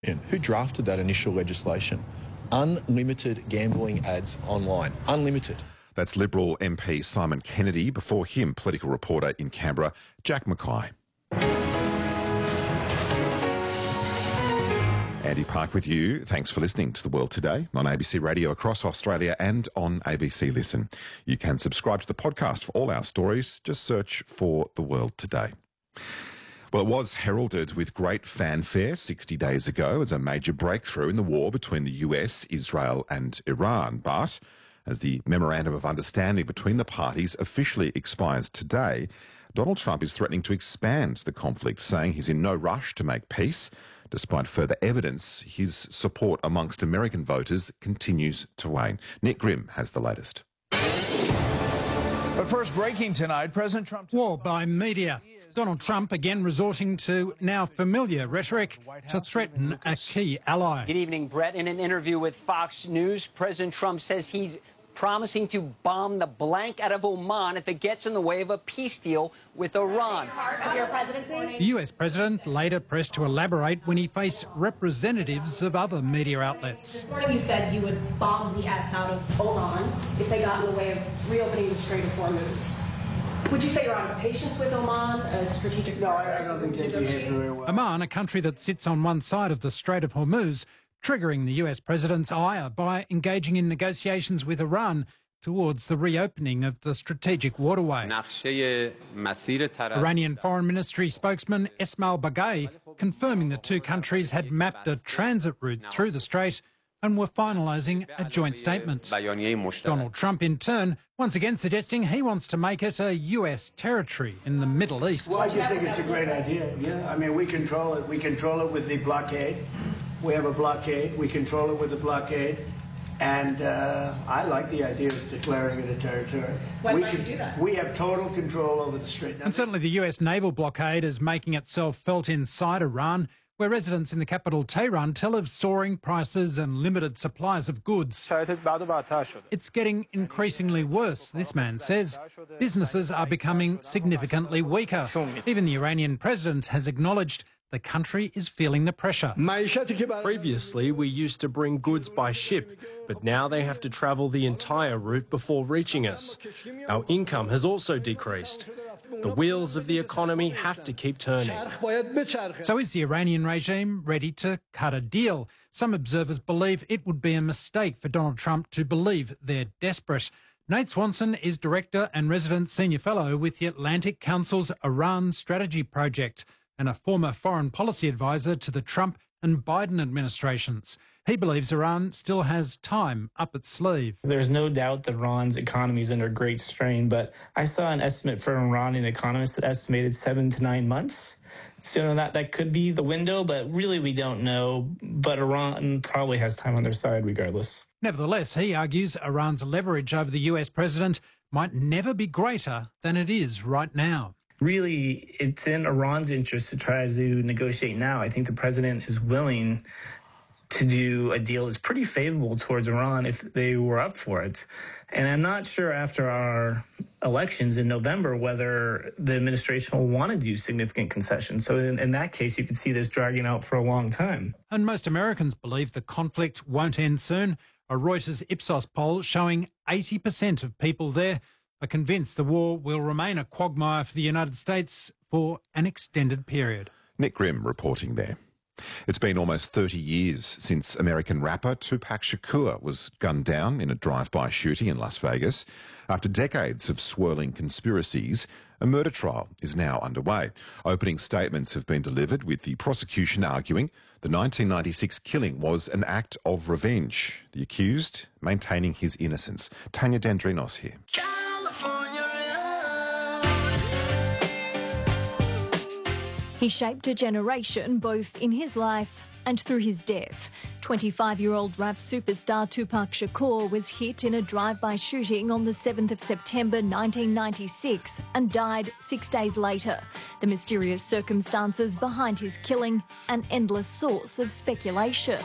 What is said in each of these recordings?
Who drafted that initial legislation? Unlimited gambling ads online. Unlimited. That's Liberal MP Simon Kennedy. Before him, political reporter in Canberra, Jack Mackay. Andy Park with you. Thanks for listening to The World Today on ABC Radio across Australia and on ABC Listen. You can subscribe to the podcast for all our stories. Just search for The World Today. Well, it was heralded with great fanfare 60 days ago as a major breakthrough in the war between the US, Israel and Iran. But as the Memorandum of Understanding between the parties officially expires today, Donald Trump is threatening to expand the conflict, saying he's in no rush to make peace. Despite further evidence, his support amongst American voters continues to wane. Nick Grimm has the latest. But first, breaking tonight, President Trump... War by media. Donald Trump again resorting to now familiar rhetoric to threaten a key ally. Good evening, Brett. In an interview with Fox News, President Trump says he's promising to bomb the blank out of Oman if it gets in the way of a peace deal with Iran. The US president later pressed to elaborate when he faced representatives of other media outlets. This morning you said you would bomb the S out of Oman if they got in the way of reopening the Strait of Hormuz. Would you say you're out of patience with Oman, a strategic... No, I don't think they behave very well. Oman, a country that sits on one side of the Strait of Hormuz, triggering the US president's ire by engaging in negotiations with Iran towards the reopening of the strategic waterway. Iranian Foreign Ministry spokesman Esmail Baghaei confirming the two countries had mapped a transit route through the strait and were finalising a joint statement. Donald Trump, in turn, once again suggesting he wants to make it a US territory in the Middle East. Well, I just think it's a great idea, yeah. I mean, we control it. We control it with the blockade. We have a blockade. We control it with the blockade. And I like the idea of declaring it a territory. Why might you do that? We have total control over the strait. And certainly the US naval blockade is making itself felt inside Iran, where residents in the capital Tehran tell of soaring prices and limited supplies of goods. It's getting increasingly worse, this man says. Businesses are becoming significantly weaker. Even the Iranian president has acknowledged the country is feeling the pressure. Previously, we used to bring goods by ship, but now they have to travel the entire route before reaching us. Our income has also decreased. The wheels of the economy have to keep turning. So is the Iranian regime ready to cut a deal? Some observers believe it would be a mistake for Donald Trump to believe they're desperate. Nate Swanson is Director and Resident Senior Fellow with the Atlantic Council's Iran Strategy Project and a former foreign policy advisor to the Trump and Biden administrations. He believes Iran still has time up its sleeve. There's no doubt that Iran's economy is under great strain, but I saw an estimate from an Iranian economist that estimated 7 to 9 months. So that could be the window, but really we don't know. But Iran probably has time on their side regardless. Nevertheless, he argues Iran's leverage over the US president might never be greater than it is right now. Really, it's in Iran's interest to try to negotiate now. I think the president is willing to do a deal that's pretty favorable towards Iran if they were up for it. And I'm not sure after our elections in November whether the administration will want to do significant concessions. So in that case, you could see this dragging out for a long time. And most Americans believe the conflict won't end soon. A Reuters Ipsos poll showing 80% of people there are convinced the war will remain a quagmire for the United States for an extended period. Nick Grimm reporting there. It's been almost 30 years since American rapper Tupac Shakur was gunned down in a drive-by shooting in Las Vegas. After decades of swirling conspiracies, a murder trial is now underway. Opening statements have been delivered, with the prosecution arguing the 1996 killing was an act of revenge. The accused maintaining his innocence. Tanya Dendrinos here. He shaped a generation both in his life and through his death. 25-year-old rap superstar Tupac Shakur was hit in a drive-by shooting on the 7th of September 1996 and died 6 days later. The mysterious circumstances behind his killing, an endless source of speculation.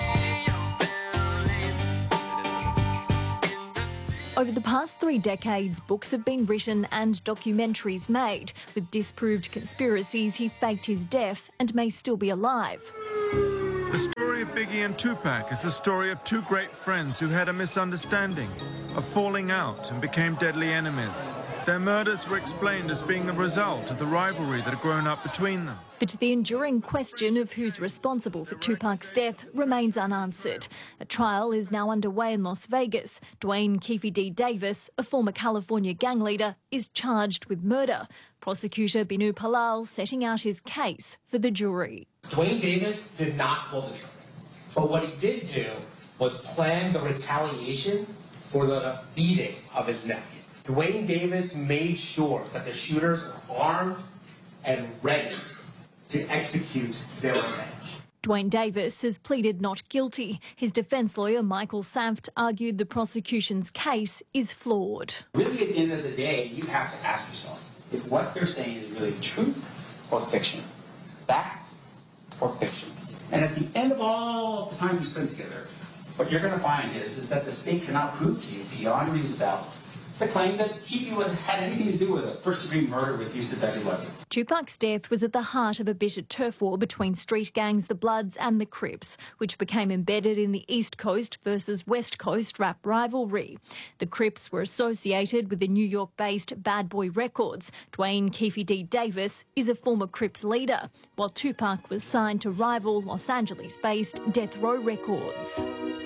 Over the past 3 decades, books have been written and documentaries made. With disproved conspiracies, he faked his death and may still be alive. The story of Biggie and Tupac is the story of two great friends who had a misunderstanding, a falling out, and became deadly enemies. Their murders were explained as being the result of the rivalry that had grown up between them. But the enduring question of who's responsible for Tupac's death remains unanswered. A trial is now underway in Las Vegas. Dwayne Keefe D. Davis, a former California gang leader, is charged with murder. Prosecutor Binu Palal setting out his case for the jury. Dwayne Davis did not pull the trigger, but what he did do was plan the retaliation for the beating of his nephew. Dwayne Davis made sure that the shooters were armed and ready to execute their revenge. Dwayne Davis has pleaded not guilty. His defence lawyer, Michael Sanft, argued the prosecution's case is flawed. Really, at the end of the day, you have to ask yourself if what they're saying is really truth or fiction, fact or fiction. And at the end of all the time we spend together, what you're going to find is that the state cannot prove to you beyond reasonable doubt the claim that Keefe had anything to do with a first-degree murder with use of deadly weapon. Tupac's death was at the heart of a bitter turf war between street gangs, the Bloods and the Crips, which became embedded in the East Coast versus West Coast rap rivalry. The Crips were associated with the New York-based Bad Boy Records. Dwayne Keefe D. Davis is a former Crips leader, while Tupac was signed to rival Los Angeles-based Death Row Records.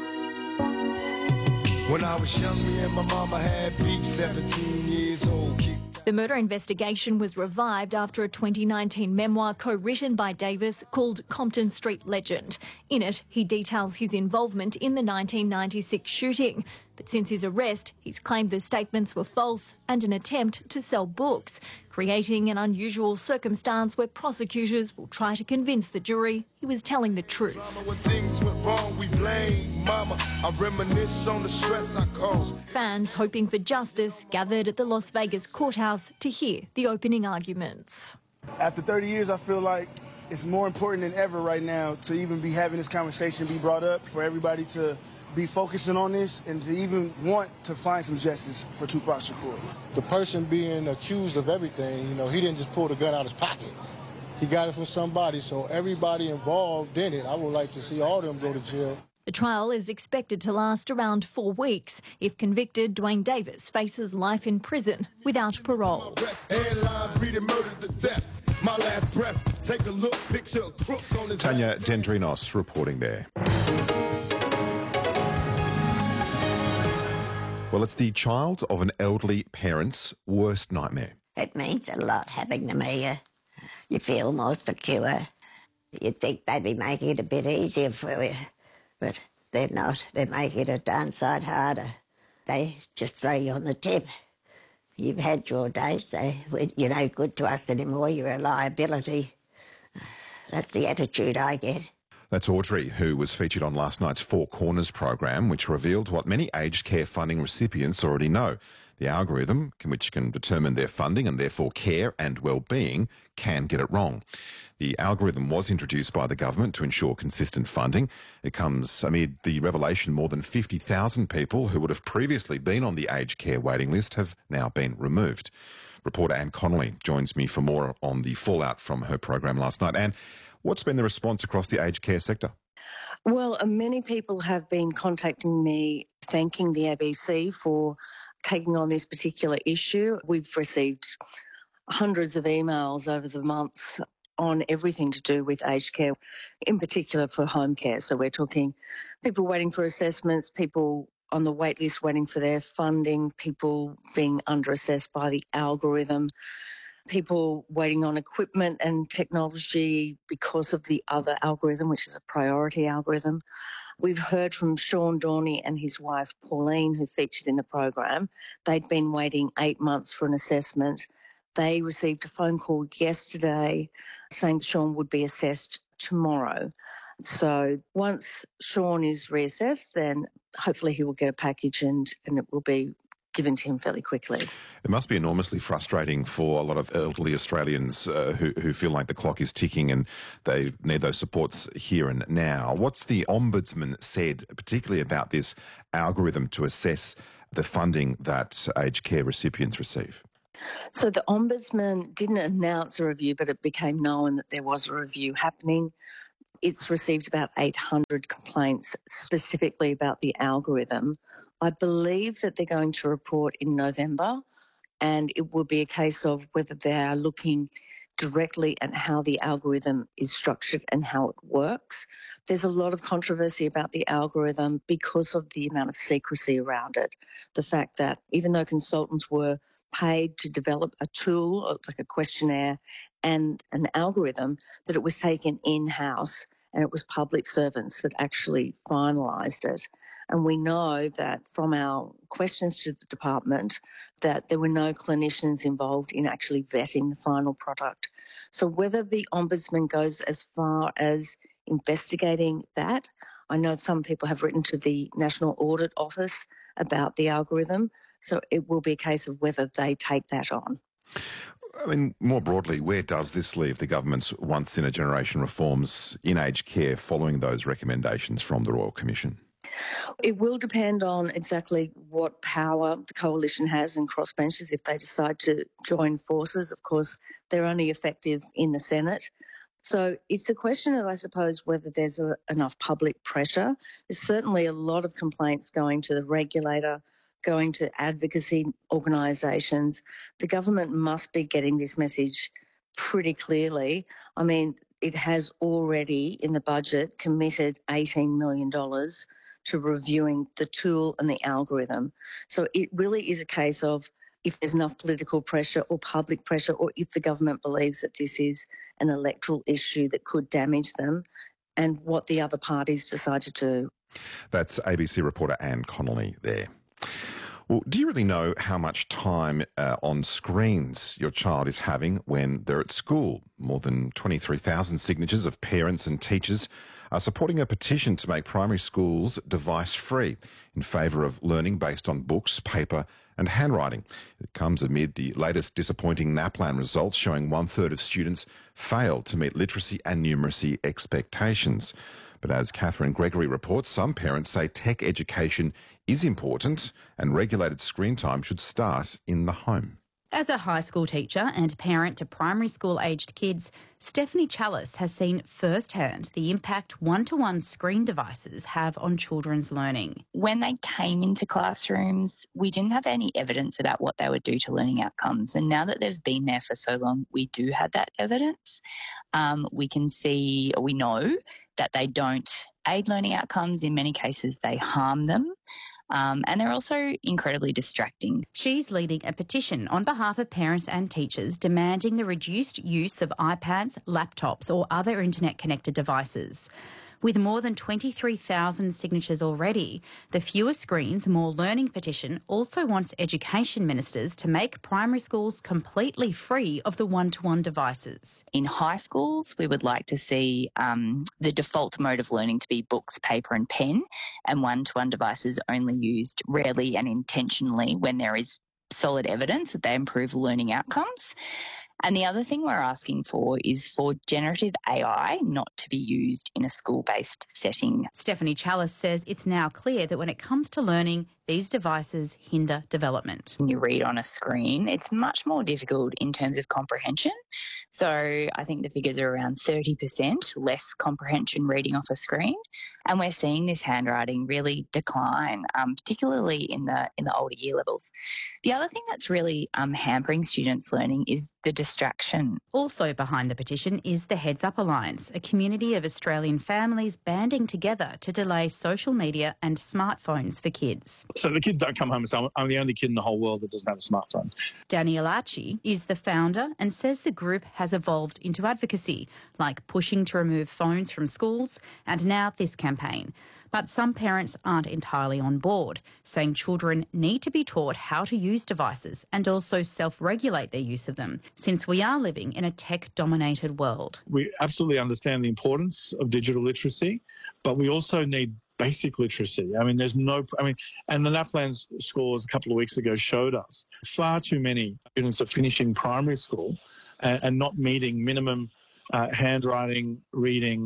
When I was young, me and my mama had beef, 17 years old. The murder investigation was revived after a 2019 memoir co-written by Davis called Compton Street Legend. In it, he details his involvement in the 1996 shooting. But since his arrest, he's claimed the statements were false and an attempt to sell books, creating an unusual circumstance where prosecutors will try to convince the jury he was telling the truth. When things went wrong, we blame mama. I reminisce on the stress I caused. Fans hoping for justice gathered at the Las Vegas courthouse to hear the opening arguments. After 30 years, I feel like it's more important than ever right now to even be having this conversation be brought up, for everybody to be focusing on this and to even want to find some justice for Tupac Shakur. The person being accused of everything, he didn't just pull the gun out of his pocket. He got it from somebody, so everybody involved in it, I would like to see all of them go to jail. The trial is expected to last around 4 weeks. If convicted, Dwayne Davis faces life in prison without parole. Tanya Dendrinos reporting there. Well, it's the child of an elderly parent's worst nightmare. It means a lot having them here. You feel more secure. You'd think they'd be making it a bit easier for you, but they're not. They're making it a darn sight harder. They just throw you on the tip. You've had your day, so you're no good to us anymore. You're a liability. That's the attitude I get. That's Audrey, who was featured on last night's Four Corners program, which revealed what many aged care funding recipients already know. The algorithm, which can determine their funding and therefore care and well-being, can get it wrong. The algorithm was introduced by the government to ensure consistent funding. It comes amid the revelation more than 50,000 people who would have previously been on the aged care waiting list have now been removed. Reporter Anne Connolly joins me for more on the fallout from her program last night. Anne, what's been the response across the aged care sector? Well, many people have been contacting me thanking the ABC for taking on this particular issue. We've received hundreds of emails over the months on everything to do with aged care, in particular for home care. So we're talking people waiting for assessments, people on the wait list waiting for their funding, people being under-assessed by the algorithm, people waiting on equipment and technology because of the other algorithm, which is a priority algorithm. We've heard from Sean Dorney and his wife Pauline, who featured in the program. They'd been waiting 8 months for an assessment. They received a phone call yesterday saying Sean would be assessed tomorrow. So once Sean is reassessed, then hopefully he will get a package and it will be given to him fairly quickly. It must be enormously frustrating for a lot of elderly Australians who feel like the clock is ticking and they need those supports here and now. What's the Ombudsman said, particularly about this algorithm to assess the funding that aged care recipients receive? So the Ombudsman didn't announce a review, but it became known that there was a review happening. it's received about 800 complaints specifically about the algorithm. I believe that they're going to report in November, and it will be a case of whether they are looking directly at how the algorithm is structured and how it works. There's a lot of controversy about the algorithm because of the amount of secrecy around it. The fact that even though consultants were paid to develop a tool, like a questionnaire and an algorithm, that it was taken in-house and it was public servants that actually finalised it. And we know that from our questions to the department that there were no clinicians involved in actually vetting the final product. So whether the Ombudsman goes as far as investigating that, I know some people have written to the National Audit Office about the algorithm, so it will be a case of whether they take that on. I mean, more broadly, where does this leave the government's once-in-a-generation reforms in aged care following those recommendations from the Royal Commission? It will depend on exactly what power the coalition has and crossbenchers if they decide to join forces. Of course, they're only effective in the Senate. So it's a question of, I suppose, whether there's enough public pressure. There's certainly a lot of complaints going to the regulator, going to advocacy organisations. The government must be getting this message pretty clearly. I mean, it has already, in the budget, committed $18 million to reviewing the tool and the algorithm. So it really is a case of if there's enough political pressure or public pressure, or if the government believes that this is an electoral issue that could damage them, and what the other parties decide to do. That's ABC reporter Anne Connolly there. Well, do you really know how much time on screens your child is having when they're at school? More than 23,000 signatures of parents and teachers are supporting a petition to make primary schools device-free in favour of learning based on books, paper and handwriting. It comes amid the latest disappointing NAPLAN results showing 1/3 of students failed to meet literacy and numeracy expectations. But as Catherine Gregory reports, some parents say tech education is important and regulated screen time should start in the home. As a high school teacher and parent to primary school-aged kids, Stephanie Chalice has seen firsthand the impact one-to-one screen devices have on children's learning. When they came into classrooms, we didn't have any evidence about what they would do to learning outcomes. And now that they've been there for so long, we do have that evidence. We can see, or we know that they don't aid learning outcomes. In many cases, they harm them. And they're also incredibly distracting. She's leading a petition on behalf of parents and teachers demanding the reduced use of iPads, laptops or other internet-connected devices. With more than 23,000 signatures already, the Fewer Screens, More Learning petition also wants education ministers to make primary schools completely free of the one-to-one devices. In high schools, we would like to see the default mode of learning to be books, paper and pen, and one-to-one devices only used rarely and intentionally when there is solid evidence that they improve learning outcomes. And the other thing we're asking for is for generative AI not to be used in a school-based setting. Stephanie Chalice says it's now clear that when it comes to learning, these devices hinder development. When you read on a screen, it's much more difficult in terms of comprehension. So I think the figures are around 30% less comprehension reading off a screen. And we're seeing this handwriting really decline, particularly in the older year levels. The other thing that's really hampering students' learning is the distraction. Also behind the petition is the Heads Up Alliance, a community of Australian families banding together to delay social media and smartphones for kids. So the kids don't come home and say, I'm the only kid in the whole world that doesn't have a smartphone. Daniel Archie is the founder and says the group has evolved into advocacy, like pushing to remove phones from schools and now this campaign. But some parents aren't entirely on board, saying children need to be taught how to use devices and also self-regulate their use of them, since we are living in a tech-dominated world. We absolutely understand the importance of digital literacy, but we also need basic literacy. And the NAPLAN scores a couple of weeks ago showed us far too many students are finishing primary school and not meeting minimum handwriting, reading,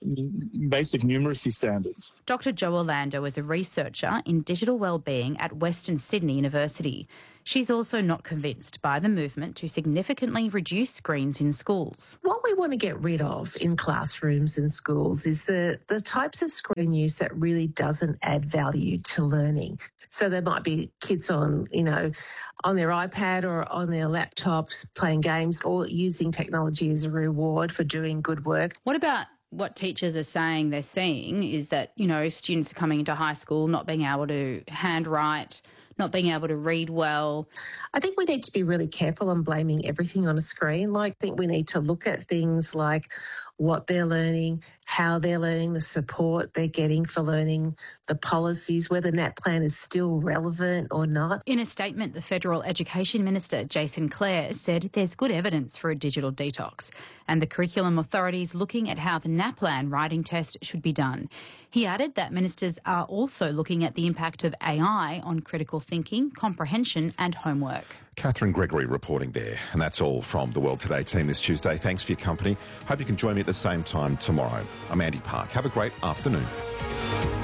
basic numeracy standards. Dr. Jo Orlando is a researcher in digital wellbeing at Western Sydney University. She's also not convinced by the movement to significantly reduce screens in schools. What we want to get rid of in classrooms and schools is the types of screen use that really doesn't add value to learning. So there might be kids on their iPad or on their laptops playing games or using technology as a reward for doing good work. What about what teachers are saying they're seeing is that, students are coming into high school not being able to handwrite, not being able to read well. I think we need to be really careful on blaming everything on a screen. I think we need to look at things like what they're learning, how they're learning, the support they're getting for learning, the policies, whether NAPLAN is still relevant or not. In a statement, the Federal Education Minister, Jason Clare, said there's good evidence for a digital detox, and the curriculum authorities looking at how the NAPLAN writing test should be done. He added that ministers are also looking at the impact of AI on critical thinking, comprehension and homework. Catherine Gregory reporting there. And that's all from the World Today team this Tuesday. Thanks for your company. Hope you can join me at the same time tomorrow. I'm Andy Park. Have a great afternoon.